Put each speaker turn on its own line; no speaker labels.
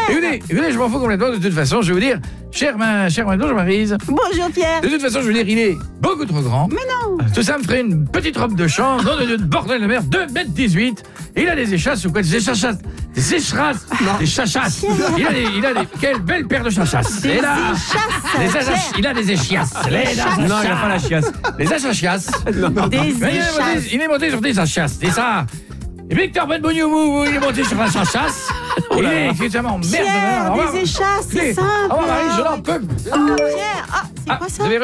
Écoutez, je m'en fous complètement de toute façon, je vais vous dire, cher bonjour Maryse.
Bonjour Pierre.
De toute façon, je veux dire, il est beaucoup trop grand.
Mais non.
Tout ça me ferait une petite robe de chambre, non de bordel de mer, 2,18 m. Il a des échasses ou quoi? Des échasses. Des échasses. Des chachasses. Il a des. Quelle belle paire de chachasses.
Des échasses.
Il a des échiasses.
Non, il a pas la chiasse.
Les achachiasses.
Des échasses.
Il est monté sur des achasses. C'est ça. Et Victor Benbougnoumou, il est monté sur la chachasse. Il est effectivement merde.
Pierre, des échasses, c'est simple.
Marie, je n'en peux.
Oh, Pierre, c'est quoi ça?